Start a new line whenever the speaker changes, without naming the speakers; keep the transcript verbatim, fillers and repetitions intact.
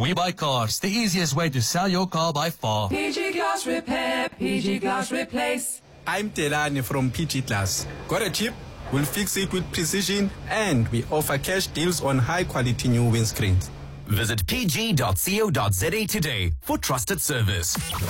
We Buy Cars, the easiest way to sell your car by far.
P G Glass Repair, P G Glass Replace.
I'm Telani from P G Glass. Got a chip? We'll fix it with precision, and we offer cash deals on high-quality new windscreens.
Visit p g dot co dot z a today for trusted service.